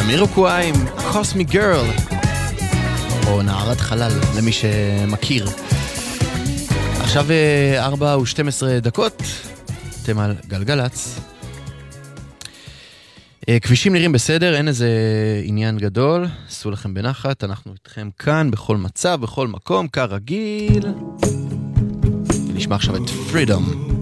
ג'מירוקוואי עם קוסמי גרל, או נערת חלל למי שמכיר. עכשיו 4:12, אתם על גלגלץ. כבישים נראים בסדר, אין איזה עניין גדול, עשו לכם בנחת, אנחנו איתכם כאן בכל מצב, בכל מקום, כרגיל. נשמע עכשיו את פרידום.